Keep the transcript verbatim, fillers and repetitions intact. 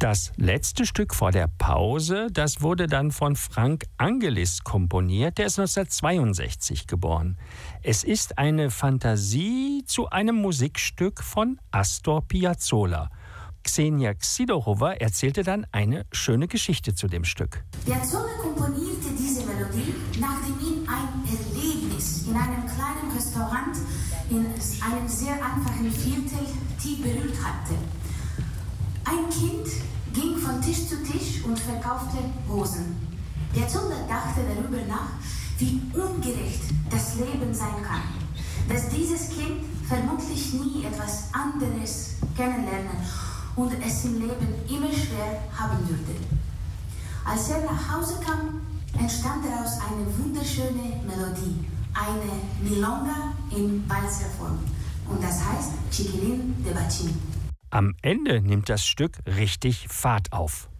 Das letzte Stück vor der Pause, das wurde dann von Frank Angelis komponiert. Der ist neunzehnhundertzweiundsechzig geboren. Es ist eine Fantasie zu einem Musikstück von Astor Piazzolla. Ksenia Xidorova erzählte dann eine schöne Geschichte zu dem Stück. Piazzolla komponierte diese Melodie, nachdem ihn ein Erlebnis in einem kleinen Restaurant in einem sehr einfachen Viertel tief berührt hatte. Ein Kind ging von Tisch zu Tisch und verkaufte Hosen. Piazzolla dachte darüber nach, wie ungerecht das Leben sein kann. Dass dieses Kind vermutlich nie etwas anderes kennenlernen und es im Leben immer schwer haben würde. Als er nach Hause kam, entstand daraus eine wunderschöne Melodie, eine Milonga in Walzerform. Und das heißt Chiquilin de Bacin. Am Ende nimmt das Stück richtig Fahrt auf.